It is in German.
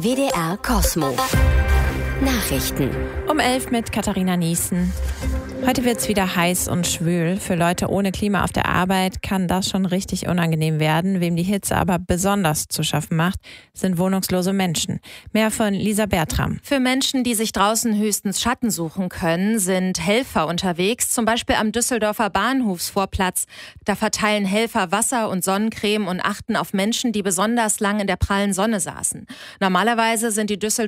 WDR Kosmo. Nachrichten. Um 11 mit Katharina Niesen. Heute wird's wieder heiß und schwül. Für Leute ohne Klima auf der Arbeit kann das schon richtig unangenehm werden. Wem die Hitze aber besonders zu schaffen macht, sind wohnungslose Menschen. Mehr von Lisa Bertram. Für Menschen, die sich draußen höchstens Schatten suchen können, sind Helfer unterwegs, zum Beispiel am Düsseldorfer Bahnhofsvorplatz. Da verteilen Helfer Wasser und Sonnencreme und achten auf Menschen, die besonders lang in der prallen Sonne saßen. Normalerweise sind die Düsseldorfer